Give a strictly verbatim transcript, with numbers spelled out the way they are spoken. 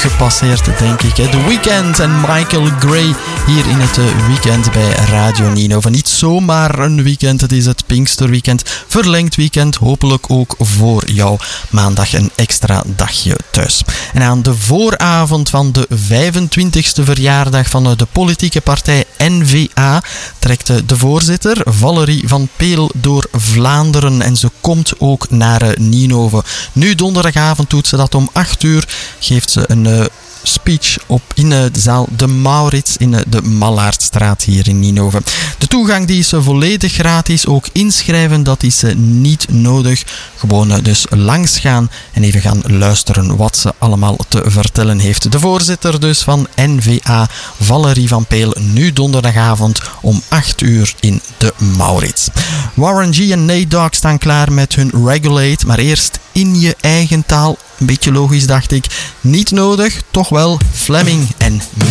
gepasseerd, denk ik. The Weeknd en Michael Gray hier in het weekend bij Radio Ninove. Niet zomaar een weekend, het is het Pinksterweekend. Verlengd weekend, hopelijk ook voor jou. Maandag een extra dagje thuis. En aan de vooravond van de vijfentwintigste verjaardag van de politieke partij N V A trekt de voorzitter Valerie van Peel door Vlaanderen en ze komt ook naar Ninove. Nu donderdagavond doet ze dat om acht uur, geeft ze een uh, speech op in uh, de zaal De Maurits in uh, de Mallaardstraat hier in Ninove. De toegang die is uh, volledig gratis, ook inschrijven dat is uh, niet nodig. Gewoon uh, dus langs gaan en even gaan luisteren wat ze allemaal te vertellen heeft. De voorzitter dus van N V A, Valerie van Peel, nu donderdagavond om acht uur in de Maurits. Warren G en Nate Dogg staan klaar met hun Regulate, maar eerst in je eigen taal. Een beetje logisch, dacht ik. Niet nodig, toch wel Fleming en